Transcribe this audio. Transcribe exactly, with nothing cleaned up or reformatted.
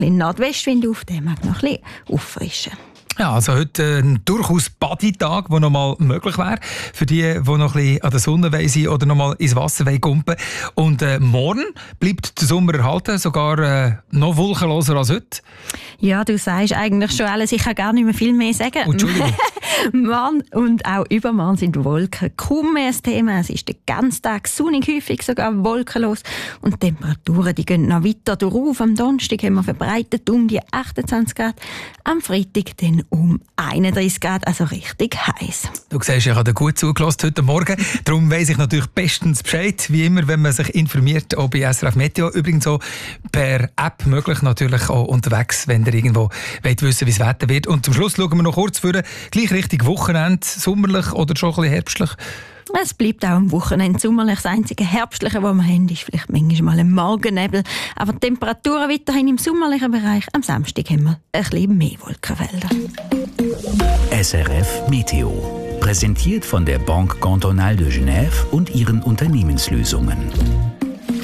Ein Nordwestwind auf, der mag noch ein bisschen auffrischen. Ja, also heute ein durchaus Badi-Tag, der noch mal möglich wäre. Für die, die noch ein bisschen an der Sonne wollen sein oder noch mal ins Wasser kumpen. Und äh, morgen bleibt der Sommer erhalten, sogar äh, noch wolkenloser als heute. Ja, du sagst eigentlich schon alles. Ich kann gar nicht mehr viel mehr sagen. Oh, Entschuldigung. Morgen und auch übermorgen sind Wolken kaum mehr das Thema. Es ist den ganzen Tag sonnig, häufig sogar wolkenlos. Und die Temperaturen die gehen noch weiter drauf. Am Donnerstag haben wir verbreitet um die achtundzwanzig Grad. Am Freitag dann um einunddreißig Grad, also richtig heiß. Du siehst, ich habe dir gut zugelassen heute Morgen. Darum weiss ich natürlich bestens Bescheid, wie immer, wenn man sich informiert, auch bei S R F Meteo. Übrigens auch per App möglich, natürlich auch unterwegs, wenn ihr irgendwo wollt wissen, wie das Wetter wird. Und zum Schluss schauen wir noch kurz vor, gleich richtig Wochenende, sommerlich oder schon ein bisschen herbstlich. Es bleibt auch am Wochenende sommerlich. Das einzige Herbstliche, was wir haben, ist vielleicht manchmal ein Morgennebel. Aber die Temperaturen weiterhin im sommerlichen Bereich. Am Samstag haben wir ein bisschen mehr Wolkenfelder. S R F Meteo. Präsentiert von der Banque Cantonale de Genève und ihren Unternehmenslösungen.